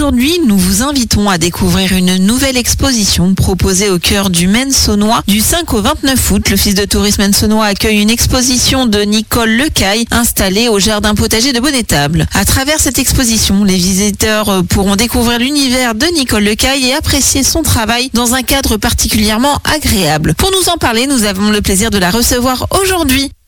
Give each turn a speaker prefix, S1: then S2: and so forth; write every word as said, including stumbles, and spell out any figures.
S1: Aujourd'hui, nous vous invitons à découvrir une nouvelle exposition proposée au cœur du Maine saunois du cinq au vingt-neuf août. L'Office de tourisme Maine saunois accueille une exposition de Nicole Lecaille installée au jardin potager de Bonnetable. À travers cette exposition, les visiteurs pourront découvrir l'univers de Nicole Lecaille et apprécier son travail dans un cadre particulièrement agréable. Pour nous en parler, nous avons le plaisir de la recevoir aujourd'hui.